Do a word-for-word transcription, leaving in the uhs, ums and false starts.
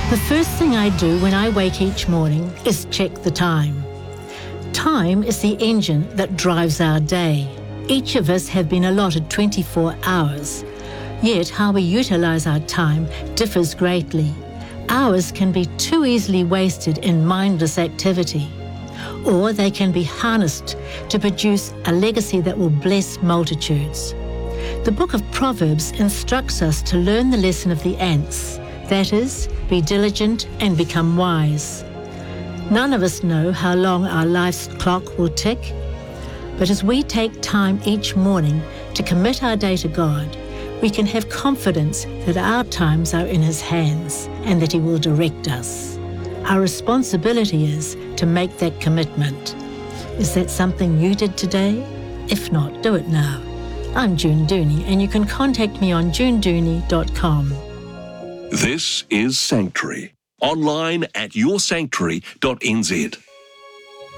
The first thing I do when I wake each morning is check the time. Time is the engine that drives our day. Each of us have been allotted twenty-four hours. Yet how we utilise our time differs greatly. Hours can be too easily wasted in mindless activity, or they can be harnessed to produce a legacy that will bless multitudes. The book of Proverbs instructs us to learn the lesson of the ants, that is, be diligent and become wise. None of us know how long our life's clock will tick, but as we take time each morning to commit our day to God, we can have confidence that our times are in His hands and that He will direct us. Our responsibility is to make that commitment. Is that something you did today? If not, do it now. I'm June Dooney, and you can contact me on june dooney dot com. This is Sanctuary, online at your sanctuary dot n z.